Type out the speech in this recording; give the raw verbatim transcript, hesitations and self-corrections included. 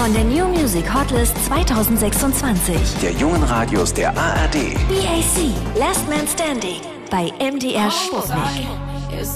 von der New Music Hotlist zwanzig sechsundzwanzig. Der jungen Radios der A R D. B A C, Last Man Standing bei M D R Sputnik.